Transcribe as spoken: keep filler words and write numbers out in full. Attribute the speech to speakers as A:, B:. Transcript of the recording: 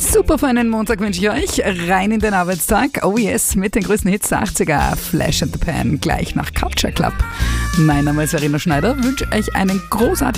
A: Super feinen Montag wünsche ich euch. Rein in den Arbeitstag. Oh yes, mit den größten Hits der achtziger. Flash and the Pan, gleich nach Culture Club. Mein Name ist Verena Schneider. Wünsche euch einen großartigen